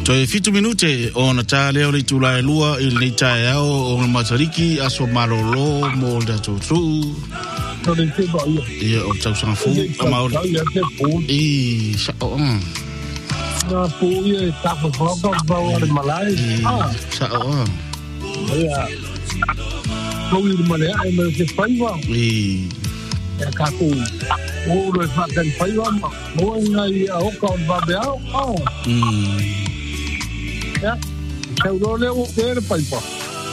Toi fitu minute ona tale o le tula lua il ni tae ao o matariki aso malolo mo da tutu. Ia o tau sanga fu amauri. I sa o na pu ia tapa foka bawa le malai. Sa o Ia. Kau i malai ai me se paiwa. Ka ku o le fakan paiwa ma. Mo ngai a o ka ba beao. Ya. Kau le o paiwa.